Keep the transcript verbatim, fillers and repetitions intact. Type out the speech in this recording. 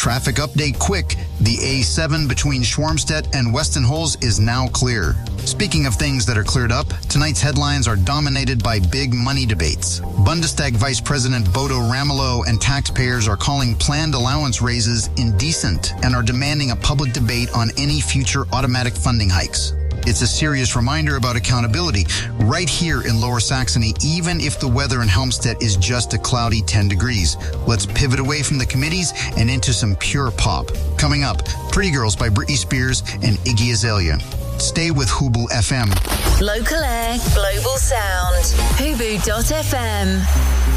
Traffic update quick. The A seven between Schwarmstedt and Weston Holes is now clear. Speaking of things that are cleared up, tonight's headlines are dominated by big money debates. Bundestag Vice President Bodo Ramelow and taxpayers are calling planned allowance raises indecent and are demanding a public debate on any future automatic funding hikes. It's a serious reminder about accountability right here in Lower Saxony, even if the weather in Helmstedt is just a cloudy ten degrees. Let's pivot away from the committees and into some pure pop. Coming up, Pretty Girls by Britney Spears and Iggy Azalea. Stay with Hubu F M. Local air, global sound. Hubu dot F M.